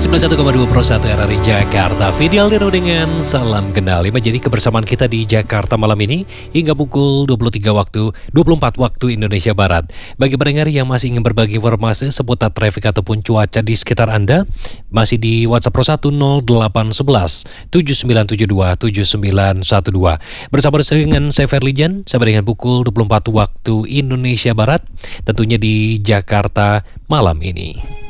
91,2 Pro 1 RRI Jakarta. Fidel Dino dengan Salam Kenal. Jadi kebersamaan kita di Jakarta malam ini hingga pukul 24 waktu Indonesia Barat. Bagi pendengar yang masih ingin berbagi informasi seputar traffic ataupun cuaca di sekitar Anda, masih di WhatsApp Pro 1 0811 7972 7912. Bersama dengan saya Ferlijan, sampai dengan pukul 24 waktu Indonesia Barat, tentunya di Jakarta malam ini.